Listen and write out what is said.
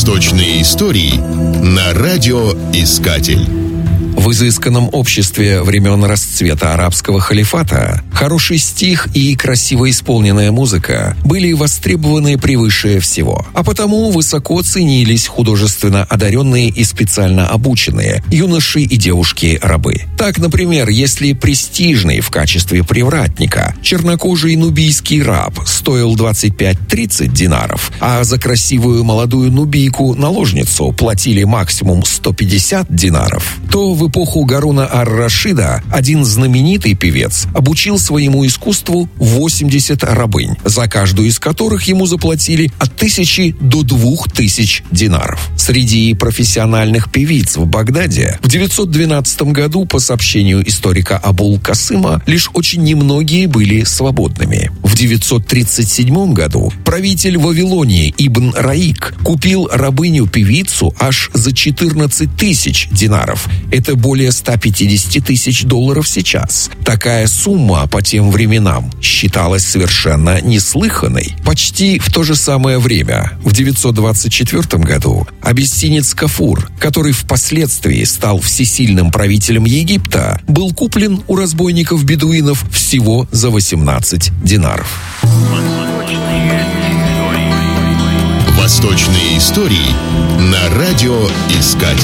Восточные истории на радиоискатель. В изысканном обществе времен расцвета арабского халифата хороший стих и красиво исполненная музыка были востребованы превыше всего, а потому высоко ценились художественно одаренные и специально обученные юноши и девушки-рабы. Так, например, если престижный в качестве привратника чернокожий нубийский раб стоил 25-30 динаров, а за красивую молодую нубийку-наложницу платили максимум 150 динаров, то в эпоху Гаруна ар-Рашида один знаменитый певец обучил своему искусству 80 рабынь, за каждую из которых ему заплатили от 1000 до 2000 динаров. Среди профессиональных певиц в Багдаде в 912 году, по сообщению историка Абул-Касыма, лишь очень немногие были свободными. В 937 году правитель Вавилонии Ибн Раик купил рабыню-певицу аж за 14 тысяч динаров. Это более 150 тысяч долларов сейчас. Такая сумма по тем временам считалась совершенно неслыханной. Почти в то же самое время, в 924 году, абиссинец Кафур, который впоследствии стал всесильным правителем Египта, был куплен у разбойников-бедуинов всего за 18 динаров. Восточные истории на радиоискатель.